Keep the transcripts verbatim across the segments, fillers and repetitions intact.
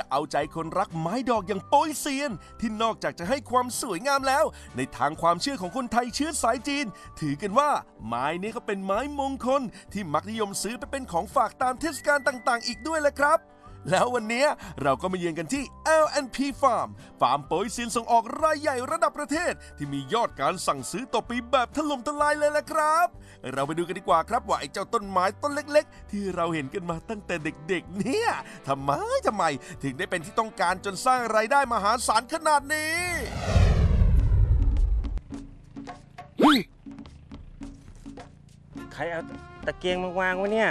เอาใจคนรักไม้ดอกอย่างโป้ยเซียนที่นอกจากจะให้ความสวยงามแล้วในทางความเชื่อของคนไทยเชื้อสายจีนถือกันว่าไม้นี้ก็เป็นไม้มงคลที่มักนิยมซื้อไปเป็นของฝากตามเทศกาลต่างๆอีกด้วยแหละครับแล้ววันนี้เราก็มาเยือนกันที่ แอล แอนด์ พี Farm ฟาร์มโป้ยเซียนส่งออกรายใหญ่ระดับประเทศที่มียอดการสั่งซื้อต่อปีแบบถล่มทลายเลยแหละครับเราไปดูกันดีกว่าครับว่าไอ้เจ้าต้นไม้ต้นเล็กๆที่เราเห็นกันมาตั้งแต่เด็กๆเนี่ยทำไมทำไมถึงได้เป็นที่ต้องการจนสร้างรายได้มหาศาลขนาดนี้ใครเอาตะเกียงมาวางไว้เนี่ย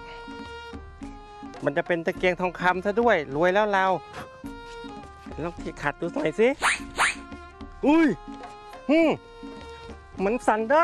มันจะเป็นตะเกียงทองคำซะด้วยรวยแล้วเราลองขัดดูหน่อยสิอุ้ยฮึมมันสั่นได้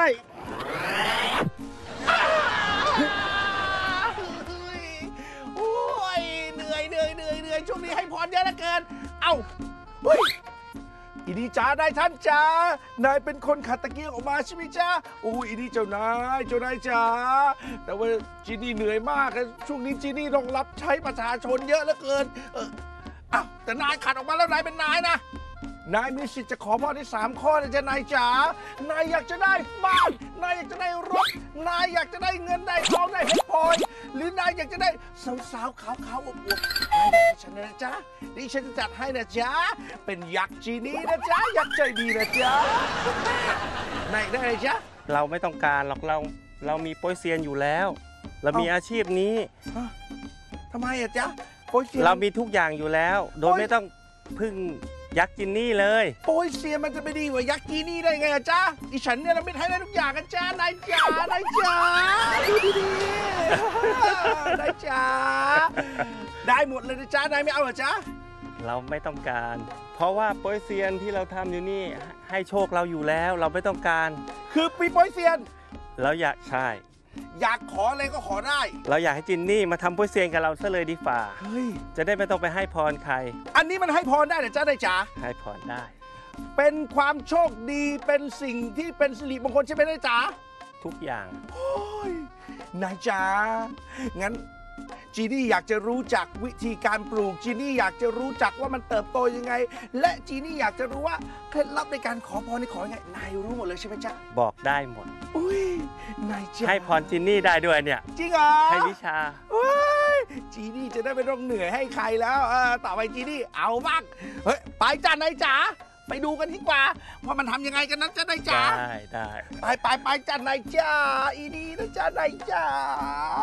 โอ้ยเหนื่อยเหนื่อยเหนื่อยเหนื่อยช่วงนี้ให้พรเยอะเหลือเกินเอ้าเฮ้ยอีนี่จ้านายท่านจ้านายเป็นคนขัดตะเกียงออกมาใช่ไหมจ้าโอ้ยอีนี่เจ้านายเจ้านายจ้าแต่ว่าจีนี่เหนื่อยมากช่วงนี้จีนี่ต้องรับใช้ประชาชนเยอะเหลือเกินเอออ้าวแต่นายขัดออกมาแล้วนายเป็นนายนะนายมีสิทธิ์จะขอพรได้สามข้อนะจ๊ะนายจ๋านายอยากจะได้บ้านนายอยากจะได้รถนายอยากจะได้เงินได้ทองได้เพชรพลอยหรือนายอยากจะได้สาวๆขาวๆอวบๆนายได้ฉันนะจ๊ะดิฉันจะจัดให้นะจ๊ะเป็นยักษ์จีนี่นะจ๊ะยักษ์ใจดีนะจ๊ะนายได้เลยจ๊ะเราไม่ต้องการหรอกเราเรามีโป้ยเซียนอยู่แล้วเรามีอาชีพนี้ทำไมอะจ๊ะเรามีทุกอย่างอยู่แล้วโดยไม่ต้องพึ่งยักษ์จินนี่เลยโป้ยเซียนมันจะไม่ดีกว่ายักษ์จีนี่ได้ไงอะจ๊ะดิฉันเนี่ยเราไม่ให้ได้ทุกอย่างกันจ้านายจ๋านายจ๋าดูดีๆนายจ๋าได้หมดเลยนะจ๊ะนายไม่เอาเหรอจ๊ะเราไม่ต้องการเพราะว่าโป้ยเซียนที่เราทำอยู่นี่ให้โชคเราอยู่แล้วเราไม่ต้องการคือปีโป้ยเซียนเราอยากใช่อยากขออะไรก็ขอได้เราอยากให้จินนี่มาทำโป้ยเซียนกับเราซะเลยดีฝ่าเฮ้ยจะได้ไม่ต้องไปให้พรใครอันนี้มันให้พรได้เหรอจ๊ะนายจ๋าให้พรได้เป็นความโชคดีเป็นสิ่งที่เป็นสิริมงคลใช่ไหมนายจ๋าทุกอย่างโอ้ยนายจ๋างั้นจีนี่อยากจะรู้จักวิธีการปลูกจีนี่อยากจะรู้จักว่ามันเติบโตยังไงและจีนี่อยากจะรู้ว่าเคล็ดลับในการขอพรนี่ขอยังไงนายรู้หมดเลยใช่ไหมจ๊ะบอกได้หมดอุ้ยนายจ๋าให้พรจีนี่ได้ด้วยเนี่ยจริงเหรอให้วิชาอุ้ยจีนี่จะได้ไม่ต้องเหนื่อยให้ใครแล้วเออต่อไปจีนี่เอาบ้างเฮ้ยไปจ้านายจ๋าไปดูกันดีกว่าว่ามันทำยังไงกันนะจ๊ะนายจ๋าได้ได้ไปไปไปจ้านายจ๋าอีนี่นะจ๊ะนายจ๋า